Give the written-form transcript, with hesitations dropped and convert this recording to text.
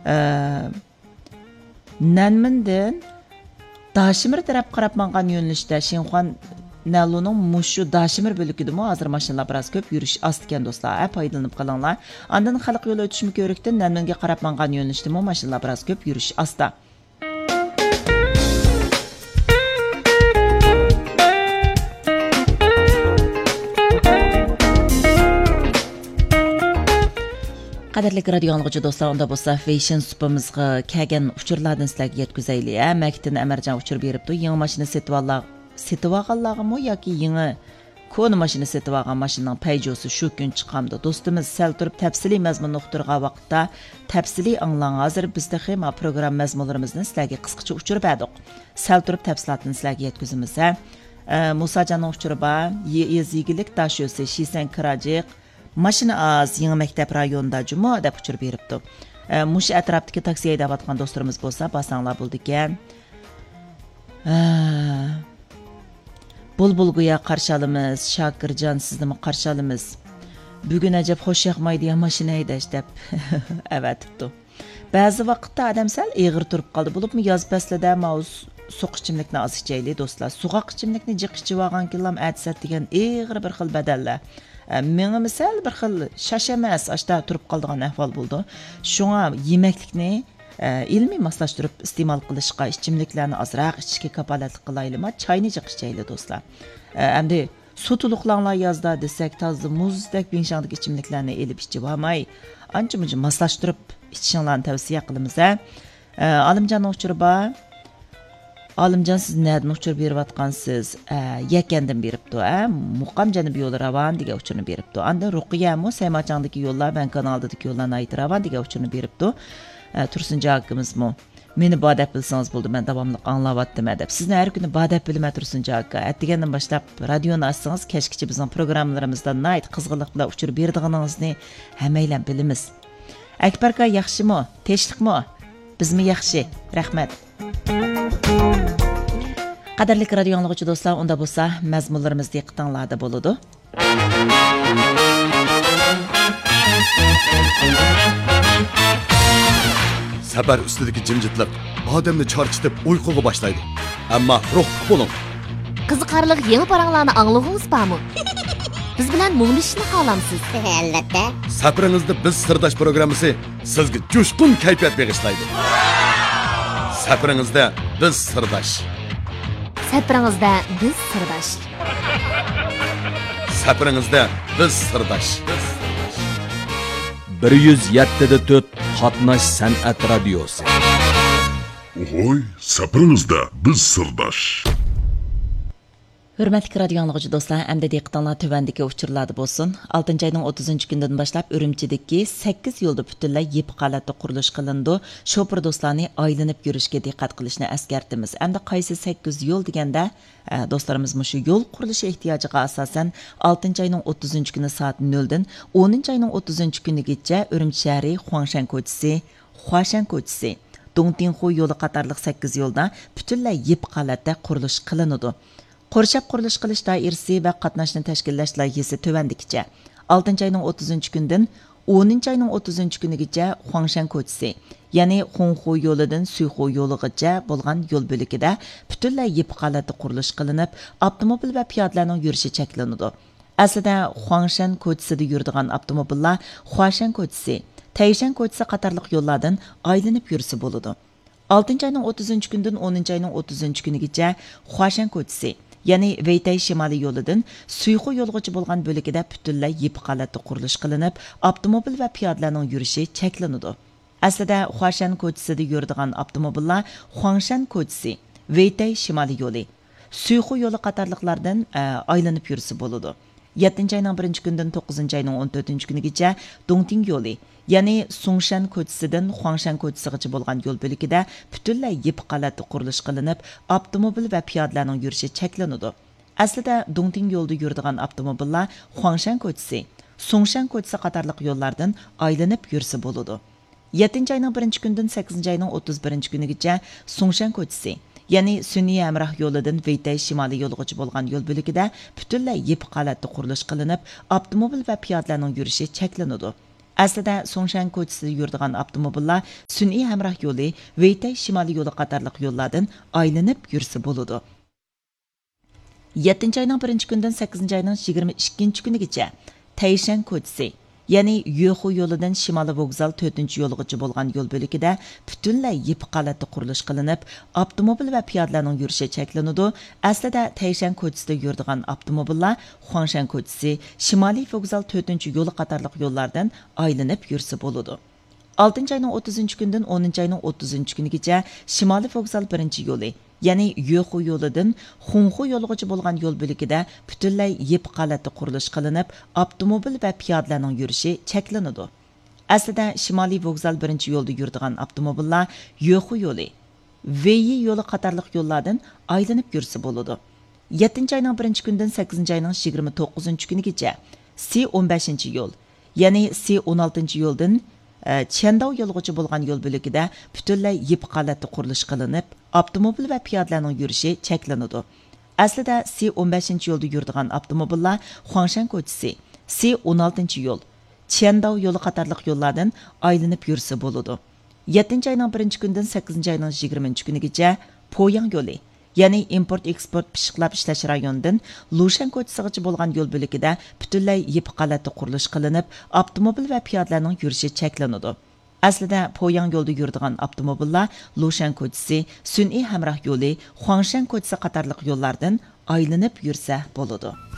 Nanmindan Daşimir taraf qarab mangan yo'nalishda Shinxuan Naluning mushu Daşimir bölükidimi hozir mashinalar biroz ko'p yurish ostikan do'stlar. Foydalanib qolinglar. Andan xalq yo'li o'tishmi ko'rikdan Nanminga qarab mangan yo'nalishdami mashinalar biroz ko'p yurish osta. Qadarli radio anlıqçı dostlar, onda bolsa fashion supamızga kelgan uçurlardan sizlarga yetkazayli. Maktin Amarjon uçur beribdi. Yangi mashina setib olganlarmi yoki yangi koni mashina setib olgan mashinaning payjosi shu kun chiqamdi. Do'stimiz sal turib tafsiliy mazmunni uqtirgan vaqtda tafsiliy anglang. Hozir bizda ham program mazmunlarimizni sizlarga qisqacha uçurib berdik. Sal turib tafsilotini sizlarga yetkazamiz. Musajonning uçuri bor, yezigilik Dasho'si, Shisan Kirajiq Mashina az yangi maktab rayonida juma deb uçurib beribdi. Mush atrofdagi taksi haydayotgan do'stlarimiz bo'lsa, basanglar bo'ldi ekan. Bulbulguya qarshi olamiz, Shokirjon sizni qarshi olamiz. Bugun ajab xo'sh yoqmaydi mashina haydash deb avatibdi. Ba'zi vaqtda odam sal eg'ir turib qoldi. Bo'libmi yoz faslida mauz suq ichimlikni oz ichayli do'stlar. Suq ichimlikni jiq ichib olgan kilom atsat degan eg'ir bir xil badallar. Menga misal bir xil shashamas ashta turib qoldigan ahvol bo'ldi. Shunga yemeklikni ilmiy moslashtirib iste'mol qilishga, ichimliklarni ozroq ichishga kafolatlik qilaylikmi? Chayni jiq ichayli do'stlar. Endi suv to'liqlanglar yozda desak, toza muzdek binshandagi ichimliklarni elib ichib olmay, ancha-muncha moslashtirib ichishinglarni tavsiya qilamiz. Olimjonning uchuri bor. Olimjon siz nereden uçur beriyotgansiz? Yakandan beribdi. Muqam Janubiy yo'li Ravon degan uchurni beribdi. Anda Ruqiyami Saymachandagi yo'llar, ben kanaldagi yo'llarni aytib Ravon degan uchurni beribdi. Tursunjon akimizmi? Meni badab bilsangiz bo'ldi, men davomli anglayaptim deb. Sizni har kuni badab bilma Tursunjon aka. Atdigandan boshlab radioni açsangiz, kechgacha bizning programmalarimizda nayt qizg'inlik bilan uçur berdiganingizni hammaylar bilamiz. Akbar aka yaxshimi? Tinchlikmi? Bizmi yaxshi? Rahmat. Qadarli radio anlıqçı do'stlar, unda bo'lsa mazmunlarimiz diqqatinglarda bo'ladi. Safar ustidagi jimjitlik odamni charchitib uyquga boshlaydi. Ammo ruh bo'ling. Qiziqarli yangi paranglarni anglag'ingiz bormi? Biz bilan muglishishni xohlamsiz? Albatta. Safaringizda biz sirdosh programmasi sizga jo'shqin kayfiyat bag'ishlaydi. Safaringizda biz sirdosh. Safaringizda biz sirdosh. Safaringizda biz sirdosh. 107.4 Qatnash san'at radiosi. Oy, safaringizda biz sirdosh. Hürmetli radio anlıqçı dostlar, əmdə diqqətinizlər tövəndəki uçurlarda bolsun. 6 ayının 30-cu gündən başlap Ürümçidəki 8 yolda bütünlüy yep qalatda quruluş qılındı. Şoför dostlarını aylanıb yürüşkə diqqət qilishni əskertimiz. Əmdə qaysı 8 yol degəndə dostlarımız şu yol quruluşu ehtiyacıға asasən 6 ayının 30-cu günü saat 0-dən 10 ayının 30-cu günügəcə Ürümçi şəhəri Xuangshan koçisi, Huashan koçisi, Dongtinghu yolu qatarlıq 8 yolda bütünlüy yep qalatda quruluş qılınıdı. Qorshab qurilish qilish doirasi va qatnashni tashkillash loyihasi tovandikicha 6 ayning 30 kundan 10 ayning 30 kunigacha Huangshan ko'chasi, ya'ni Xunxu yo'lidan Suyxu yo'ligacha bo'lgan yo'l bo'ligida butunlay yep qalatda qurilish qilinib, avtomobil va piyodalarning yurishi cheklanadi. Aslida Huangshan ko'chasida yuradigan avtomobillar Huashan ko'chasi, Taishan ko'chasi qatorliq yo'llardan aylanib yursa bo'ladi. 6 ayning 30 kundan 10 ayning 30 kunigacha Huashan ko'chasi, ya'ni Veytay shimoliy yo'lidan Suyxu yo'lgacha bo'lgan bo'ligida butunlay yep qalatda qurilish qilinib, avtomobil va piyodalarning yurishi cheklanadi. Aslida Huashan ko'chasida yuradigan avtomobillar Huangshan ko'chasi, Veytay shimoliy yo'li, Suyxu yo'li qatorliqlardan aylanib yursa bo'ladi. 7 ayning 1 kundan 9 ayning 14 kunigacha Dongting yo'li, ya'ni Songshan ko'chasidan Huangshan ko'chasigacha bo'lgan yo'l bo'ligida butunlay yep qalatda qurilish qilinib, avtomobil va piyodalarning yurishi cheklanadi. Aslida Dongting yo'lida yuradigan avtomobillar Huangshan ko'chasi, Songshan ko'chasi qatorliq yo'llardan aylanib yursa bo'ladi. 7 ayning 1 kundan 8 ayning 31 kunigacha Songshan ko'chasi, ya'ni Sunniy Amrah yo'lidan Veytay shimoliy yo'lgacha bo'lgan yo'l bo'ligida butunlay yep qalatda qurilish qilinib, avtomobil va piyodalarning yurishi cheklanadi. Aslida Songshan ko'chasida yuradigan avtomobillar sun'iy hamroh yo'li, Veytay shimoliy yo'li qatorliq yo'llardan aylanib yursa bo'ladi. 7 ayning 1 kundan 8 ayning 22 kunigacha Tayshan ko'chasi, ya'ni Yo'xu yo'lidan Shimoliy vokzal 4-yo'lgacha bo'lgan yo'l bo'ligida butunlay yipi qalatda qurilish qilinib, avtomobil va piyodalarning yurishi cheklanadi. Aslida Tayshan ko'chasida yuradigan avtomobillar Huangshan ko'chasi, Shimoliy vokzal 4-yo'li qatorliq yo'llardan aylanib yursa bo'ladi. 6 ayning 30 kundan 10 ayning 30 kunigacha Shimoliy vokzal 1-yo'li, ya'ni Yo'xu yo'lidan Xunxu yo'lgacha bo'lgan yo'l bo'ligida butunlay yip qalatda qurilish qilinib, avtomobil va piyodalarning yurishi cheklanadi. Aslida Shimoliy vokzal 1-yo'lda yuradigan avtomobillar Yo'xu yo'li, Veyyi yo'li qatorliq yo'llardan aylanib yursa bo'ladi. 7 ayning 1 kundan 8 ayning 29 kunigacha C15-yo'l, ya'ni C16-yo'ldan Chendao yo'lgacha bo'lgan yo'l bo'ligida butunlay yip qalatda qurilish qilinib, avtomobil va piyodalarning yurishi cheklanadi. Aslida C15-yo'lda yuradigan avtomobillar Huangshan ko'chasi, C16-yo'l, Chendao yo'li qatorliq yo'llardan aylanib yursa bo'ladi. 7 ayning 1 kundan 8 ayning 20 kunigacha Poyang yo'li, ya'ni import-eksport pishiqlab ishlash rayonidan Lushan ko'chasigacha bo'lgan yo'l bo'ligida butunlay yip qalatda qurilish qilinib, avtomobil va piyodalarning yurishi cheklanadi. Aslida Poyang yo'lda yuradigan avtomobillar Lushan ko'chasi, sun'iy hamroh yo'li, Huangshan ko'chasi qatorliq yo'llardan aylanib yursa bo'ladi.